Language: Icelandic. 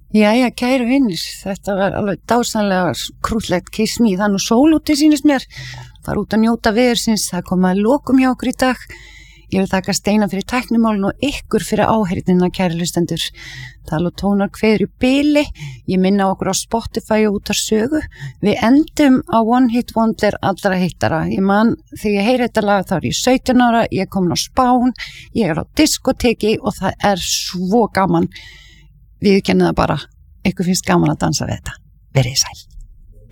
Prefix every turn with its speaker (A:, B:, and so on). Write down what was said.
A: Jæja, kæru vinir, þetta var alveg dásamlega krúllegt Kiss Me, það er nú sól úti sýnist mér, það er út að njóta veðursins, það kom að lokum hjá okkur í dag. Ég vil þakka Steina fyrir tæknimálin og ykkur fyrir áheyrnina, kæru hlustendur. Tal og tónar kveður í bili, ég minna okkur á Spotify og út af sögu. Við endum á One Hit Wonder allra hittara. Ég man, þegar ég heyri þetta lag þá er ég 17 ára, ég er komin á Spán, ég er á diskoteki og það er svo gaman. Viðurkennið það bara, ykkur finnst gaman að dansa við þetta. Verið sæl.